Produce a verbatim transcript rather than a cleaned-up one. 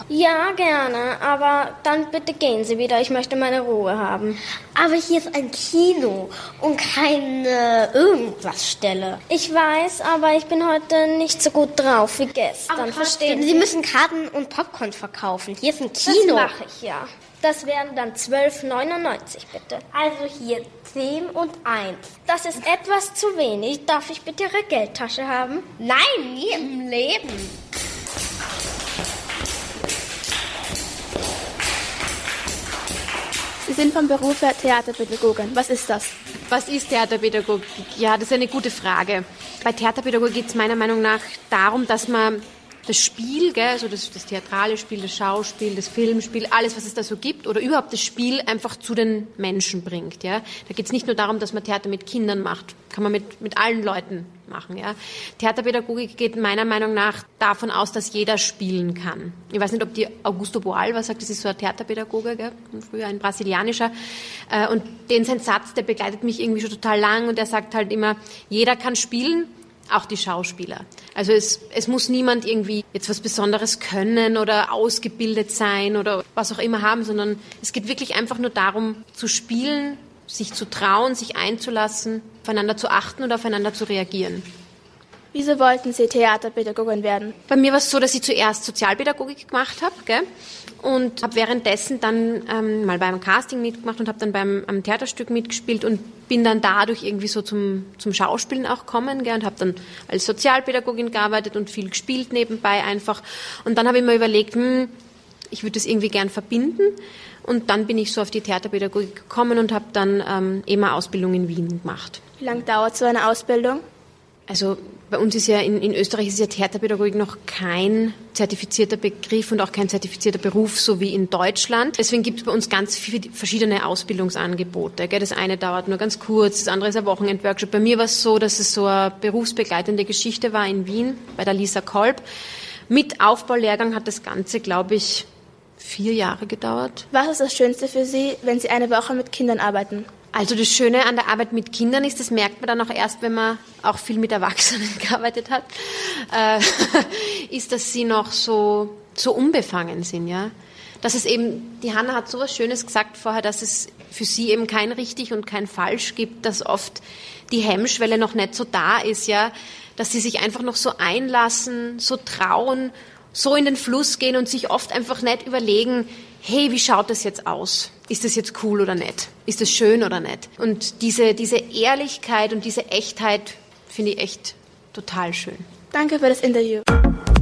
Ja, gerne, aber dann bitte gehen Sie wieder. Ich möchte meine Ruhe haben. Aber hier ist ein Kino und keine Irgendwas-Stelle. Ich weiß, aber ich bin heute nicht so gut drauf wie gestern. Aber verstehen Sie Sie? müssen Karten und Popcorn verkaufen. Hier ist ein Kino. Das mache ich, ja. Das wären dann zwölf neunundneunzig, bitte. Also hier zehn und eins. Das ist etwas zu wenig. Darf ich bitte Ihre Geldtasche haben? Nein, nie im Leben. Sie sind vom Beruf her Theaterpädagogin. Was ist das? Was ist Theaterpädagogik? Ja, das ist eine gute Frage. Bei Theaterpädagogik geht es meiner Meinung nach darum, dass man das Spiel, gell, also das, das theatrale Spiel, das Schauspiel, das Filmspiel, alles, was es da so gibt, oder überhaupt das Spiel einfach zu den Menschen bringt. Ja. Da geht es nicht nur darum, dass man Theater mit Kindern macht, kann man mit, mit allen Leuten machen. Ja. Theaterpädagogik geht meiner Meinung nach davon aus, dass jeder spielen kann. Ich weiß nicht, ob die Augusto Boal was sagt, das ist so ein Theaterpädagoge, gell, früher ein brasilianischer, und den sein Satz, der begleitet mich irgendwie schon total lang, und er sagt halt immer, jeder kann spielen, auch die Schauspieler. Also es, es muss niemand irgendwie jetzt was Besonderes können oder ausgebildet sein oder was auch immer haben, sondern es geht wirklich einfach nur darum, zu spielen, sich zu trauen, sich einzulassen, aufeinander zu achten und aufeinander zu reagieren. Wieso wollten Sie Theaterpädagogin werden? Bei mir war es so, dass ich zuerst Sozialpädagogik gemacht habe, gell? Und habe währenddessen dann ähm, mal beim Casting mitgemacht und habe dann beim am Theaterstück mitgespielt und bin dann dadurch irgendwie so zum, zum Schauspielen auch gekommen, gell? Und habe dann als Sozialpädagogin gearbeitet und viel gespielt nebenbei einfach. Und dann habe ich mir überlegt, hm, ich würde das irgendwie gern verbinden. Und dann bin ich so auf die Theaterpädagogik gekommen und habe dann ähm, eben eine Ausbildung in Wien gemacht. Wie lange dauert so eine Ausbildung? Also bei uns ist ja in, in Österreich ist ja Theaterpädagogik noch kein zertifizierter Begriff und auch kein zertifizierter Beruf, so wie in Deutschland. Deswegen gibt es bei uns ganz viele verschiedene Ausbildungsangebote. Gell? Das eine dauert nur ganz kurz, das andere ist ein Wochenendworkshop. Bei mir war es so, dass es so eine berufsbegleitende Geschichte war in Wien bei der Lisa Kolb. Mit Aufbaulehrgang hat das Ganze, glaube ich, vier Jahre gedauert. Was ist das Schönste für Sie, wenn Sie eine Woche mit Kindern arbeiten? Also das Schöne an der Arbeit mit Kindern ist, das merkt man dann auch erst, wenn man auch viel mit Erwachsenen gearbeitet hat, äh, ist, dass sie noch so, so unbefangen sind, ja. Dass es eben, die Hanna hat so was Schönes gesagt vorher, dass es für sie eben kein richtig und kein falsch gibt, dass oft die Hemmschwelle noch nicht so da ist, ja, dass sie sich einfach noch so einlassen, so trauen, so in den Fluss gehen und sich oft einfach nicht überlegen, hey, wie schaut das jetzt aus? Ist das jetzt cool oder nicht? Ist das schön oder nicht? Und diese, diese Ehrlichkeit und diese Echtheit finde ich echt total schön. Danke für das Interview.